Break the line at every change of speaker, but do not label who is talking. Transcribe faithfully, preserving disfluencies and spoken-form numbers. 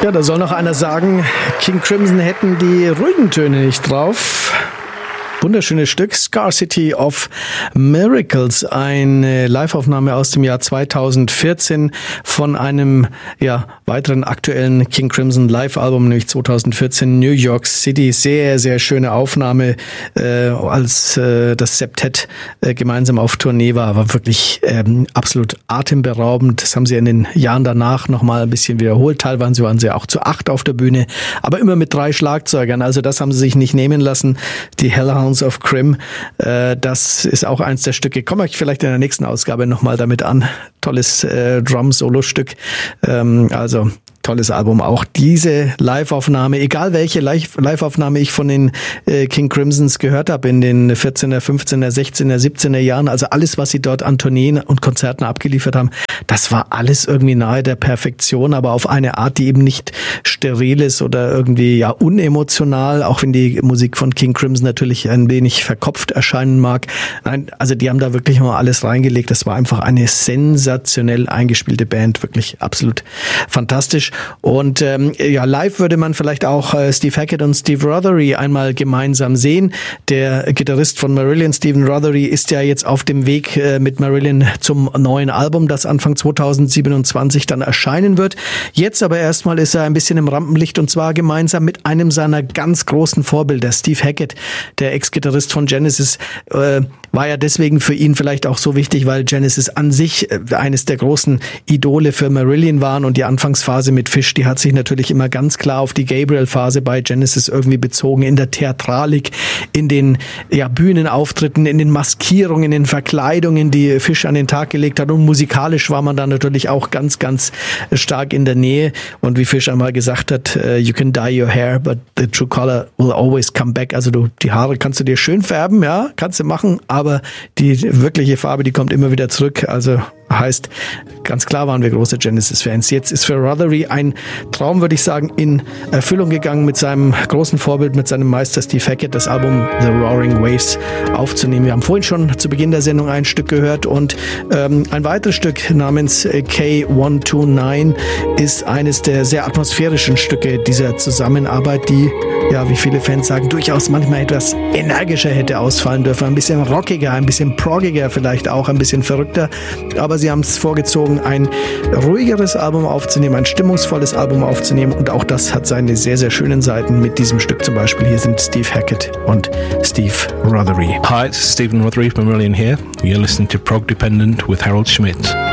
Ja, da soll noch einer sagen, King Crimson hätten die ruhigen Töne nicht drauf. Wunderschönes Stück, Scarcity of Miracles, eine Liveaufnahme aus dem Jahr zweitausendvierzehn von einem ja weiteren aktuellen King Crimson Live-Album, nämlich zweitausendvierzehn New York City. Sehr, sehr schöne Aufnahme, äh, als äh, das Septett äh, gemeinsam auf Tournee war, war wirklich ähm, absolut atemberaubend. Das haben sie in den Jahren danach nochmal ein bisschen wiederholt. Teilweise waren sie auch zu acht auf der Bühne, aber immer mit drei Schlagzeugern. Also das haben sie sich nicht nehmen lassen. Die Hellhounds of Crim, äh, das ist auch eins der Stücke. Kommen wir vielleicht in der nächsten Ausgabe nochmal damit an. Tolles äh, Drum-Solo-Stück. Ähm, also tolles Album. Auch diese Live-Aufnahme, egal welche Live-Aufnahme ich von den äh, King Crimsons gehört habe in den vierzehner, fünfzehner, sechzehner, siebzehner Jahren, also alles, was sie dort an Tourneen und Konzerten abgeliefert haben, das war alles irgendwie nahe der Perfektion, aber auf eine Art, die eben nicht steril ist oder irgendwie ja unemotional, auch wenn die Musik von King Crimson natürlich ein wenig verkopft erscheinen mag. Nein, also die haben da wirklich mal alles reingelegt. Das war einfach eine sensationell eingespielte Band, wirklich absolut fantastisch. Und ähm, ja, live würde man vielleicht auch äh, Steve Hackett und Steve Rothery einmal gemeinsam sehen. Der Gitarrist von Marillion, Stephen Rothery, ist ja jetzt auf dem Weg äh, mit Marillion zum neuen Album, das Anfang zweitausendsiebenundzwanzig dann erscheinen wird. Jetzt aber erstmal ist er ein bisschen im Rampenlicht, und zwar gemeinsam mit einem seiner ganz großen Vorbilder, Steve Hackett, der Ex-Gitarrist von Genesis. Äh, war ja deswegen für ihn vielleicht auch so wichtig, weil Genesis an sich äh, eines der großen Idole für Marillion waren, und die Anfangsphase mit Fish, die hat sich natürlich immer ganz klar auf die Gabriel-Phase bei Genesis irgendwie bezogen, in der Theatralik, in den ja, Bühnenauftritten, in den Maskierungen, in den Verkleidungen, die Fish an den Tag gelegt hat, und musikalisch war man da natürlich auch ganz, ganz stark in der Nähe, und wie Fish einmal gesagt hat, uh, you can dye your hair, but the true color will always come back. Also du, die Haare kannst du dir schön färben, ja, kannst du machen, aber die wirkliche Farbe, die kommt immer wieder zurück. Also heißt, ganz klar waren wir große Genesis-Fans. Jetzt ist für Rothery ein Traum, würde ich sagen, in Erfüllung gegangen, mit seinem großen Vorbild, mit seinem Meister Steve Hackett, das Album The Roaring Waves aufzunehmen. Wir haben vorhin schon zu Beginn der Sendung ein Stück gehört, und ähm, ein weiteres Stück namens K hundertneunundzwanzig ist eines der sehr atmosphärischen Stücke dieser Zusammenarbeit, die, ja, wie viele Fans sagen, durchaus manchmal etwas energischer hätte ausfallen dürfen. Ein bisschen rockiger, ein bisschen proggiger vielleicht auch, ein bisschen verrückter, aber sie haben es vorgezogen, ein ruhigeres Album aufzunehmen, ein stimmungsvolles Album aufzunehmen, und auch das hat seine sehr, sehr schönen Seiten mit diesem Stück zum Beispiel. Hier sind Steve Hackett und Steve Rothery.
Hi, it's Stephen Rothery from Marillion here. You're listening to Prog Dependent with Harold Schmidt.